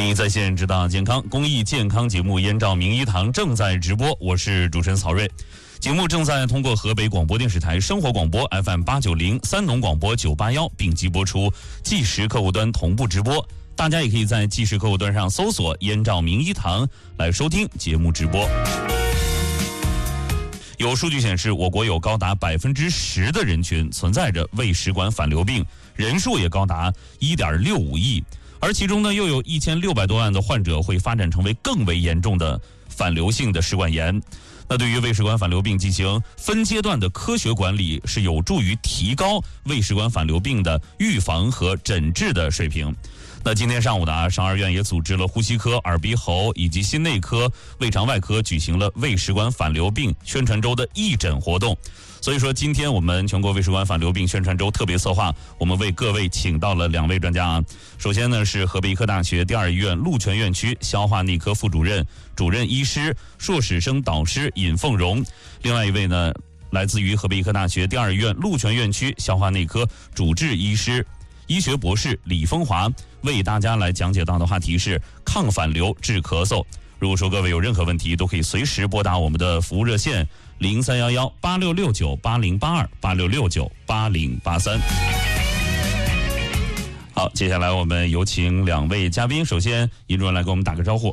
名医在线知道健康公益健康节目《燕赵名医堂》正在直播，我是主持人曹睿。节目正在通过河北广播电视台生活广播 FM890、三农广播981并机播出，即时客户端同步直播。大家也可以在即时客户端上搜索“燕赵名医堂”来收听节目直播。有数据显示，我国有高达10%的人群存在着胃食管反流病，人数也高达1.65亿。而其中呢，又有1600多万的患者会发展成为更为严重的反流性的食管炎。那对于胃食管反流病进行分阶段的科学管理，是有助于提高胃食管反流病的预防和诊治的水平。那今天上午呢，上二院也组织了呼吸科、耳鼻喉以及心内科、胃肠外科举行了胃食管反流病宣传周的义诊活动。所以说，今天我们全国胃食管反流病宣传周特别策划，我们为各位请到了2位专家啊。首先呢，是河北医科大学第2医院鹿泉院区消化内科副主任、主任医师、硕士生导师尹凤荣。另外一位呢，来自于河北医科大学第2医院鹿泉院区消化内科主治医师、医学博士李风华，为大家来讲解到的话题是抗反流治咳嗽。如果说各位有任何问题，都可以随时拨打我们的服务热线03118669808286698083。好，接下来我们有请2位嘉宾，首先尹主任来给我们打个招呼。